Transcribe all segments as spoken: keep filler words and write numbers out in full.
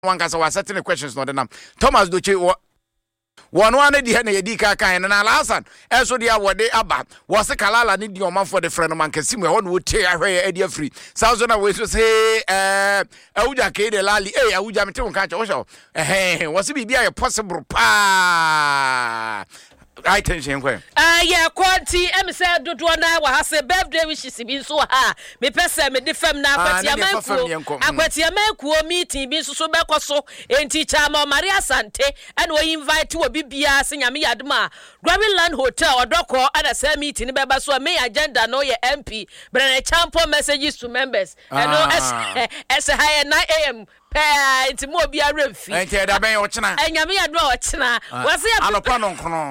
one kasa was certain questions no dem Thomas Doche one one di na yedi ka kan na Alhassan eso dia wode aba wo se kalala ni di omanfo de friend man kasimu e ho no tie ahwe e dia free south na we so say eh awuja ke de lali eh awuja mete won ka che wo sho eh wo se bibia ye possible pa I tension kwen. Ah yeah, quality em say dodo na wa ha say birthday wishes bi so ha. Me pese me de fam na akwati amanku. Akwati amanku meeting bi so so be koso. Enti chama Maria Sante and we invite we bibia se nyame yadema. Graviland Hotel odoko ada say meeting be ba so me agenda no ye M P. But champo messages to members. And no as as high nine a m It's more be a refi. And da ben ochina. Enyame yadema ochina. Was it Anopa non krono.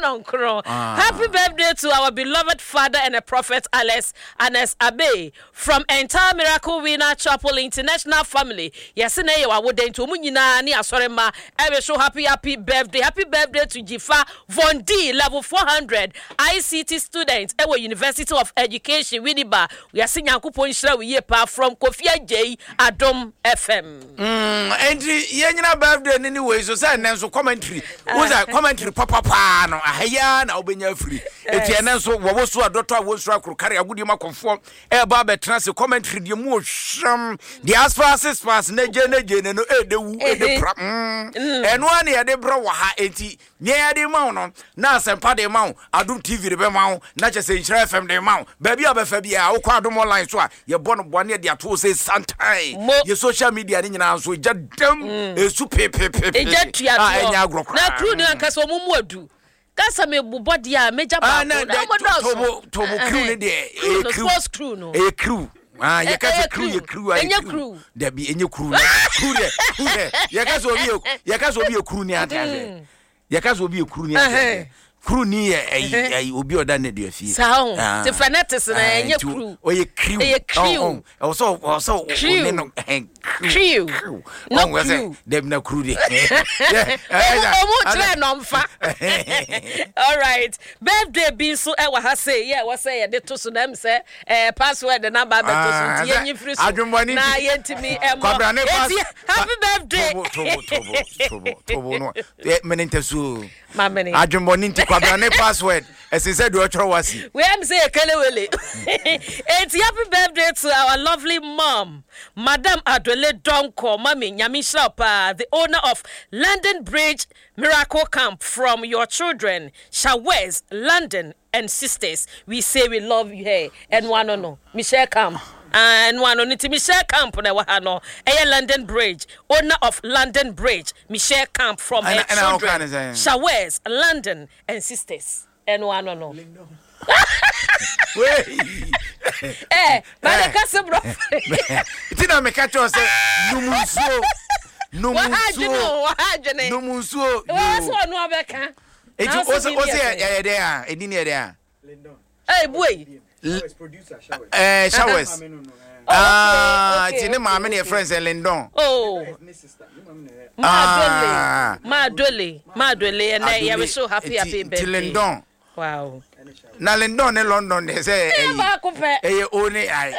Happy birthday to our beloved father and a prophet Alex Anes Abe from entire Miracle Winner Chapel International family. Yes, na ye wa woden to mu nyina ni asore ma. Ebe so happy happy birthday. Happy birthday to Jifa Von D level four hundred I C T students at University of Education Winneba. We are singing Yankopon Hira we ye pa from Kofi J Adom F M. Mm, and ye nyina birthday anyway so say na so commentary. What's that commentary papa pa no ahaya na obenya free eti ene so wo so adoto a wo so akrokare agudi makonfo e ba betra se commentary de mu hwam the as far as pass na je na je no e de wu e de pra eno ane ye de bro wa ha eti nye ye de ma no na asempa de ma Adum T V de be ma na che se Hira F M de ma ba bia be fa bia wo kwa Adum online so a ye bo no bone de ato se santai ye social media ni nyina so jadam e su pepepe e jatua na kru ni anka so mu mu adu Kasa me body a major ah na tobo tobo crew ne de e crew crew no e crew ah ye kasa crew ye crew ai crew da bi enye crew na crew de crew de ye kasa obi ye kasa obi crew ni ata ye kasa obi crew ni ata crew ni ai ai obi oda ne de afie sound the fanatics na enye crew o ye crew e crew o so o so crew no crew no crew dem na crew de all right birthday be so e wa ha say yeah what say they to so dem say eh password the number be to so tie nyi free so na yentimi e mo happy birthday tobo tobo tobo tobo no me ntesu ma meni adwumboni nti kwabrane password ese said do ochro wasi we am say kelewele it's happy birthday to our lovely mom Madam Adole Donko Mami Nyami Shapa, the owner of London Bridge Miracle Camp. From your children Shawez, London and sisters, we say we love you. Hey, and one no Michelle Camp and one on it Michelle Camp na wahano eh London Bridge, owner of London Bridge Michelle Camp from her and, children and Shawez, London and sisters, and one no eh but the kase bro itina me catch us numunso numunso wahajene numunso wo so no abeka eti o se o se ya de a edi ne de a eh boy producer Shawez eh Shawez ah tini maame ne friends Lindon oh ma dole ma dole ma dole na ya we so happy happy birthday Lindon wow na Lindon ne London they say eh only I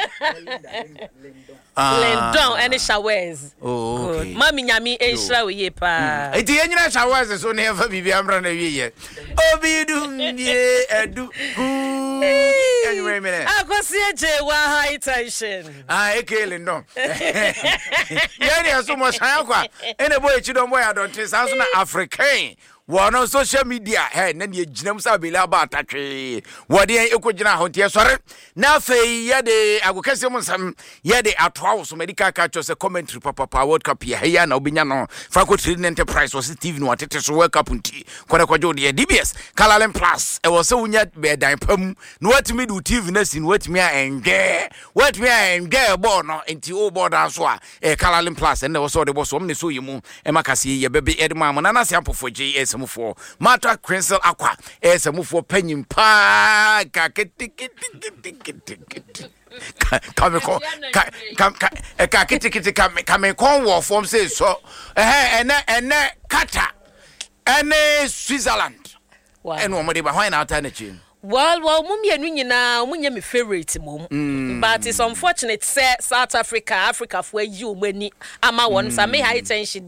Lindon and Shawez oh okay mami nyami enhira we ye pa eti enyina Shawez so ne fa bibi amra na wie ye obidu ye edu anyway me akosi eje wa high tension ah eke Lindon yani aso mo shan kwa ene boy chi don boy adonte sanso na African one on social media hey na ye ginam sa bela ba atatwe wode en ekogina honte sore na fei ye de agokase mu nsam ye de atoa so medical catch se commentary papa pa world cup ye ya na obinya no faculty enterprise was T V no atete so world cup nti kore kwajo de D B S Kalalen Plus e wo se unya be dan pam no watimi do T V na sin watimi a enge watimi a enge bo no nti o bo da so a e Kalalen Plus and wo so de bo so me so yimu e makase ye bebe edma mo na na siampofo J S for Mata Crystal Aqua esemufo panyim pa ka kitikiti come ko ka ka ka kitikiti come come kon wo form say so eh ene ene kata ene Switzerland ene wo mo de ba hwan na ata na chi well well mum ye nu nyina mum ye me favorite mum mm. But it's unfortunate say South Africa Africa for you mani ama won sa me high tension